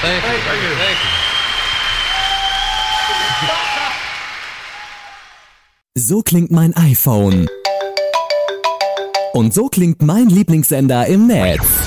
Thank you. Thank you. So klingt mein iPhone. Und so klingt mein Lieblingssender im Netz.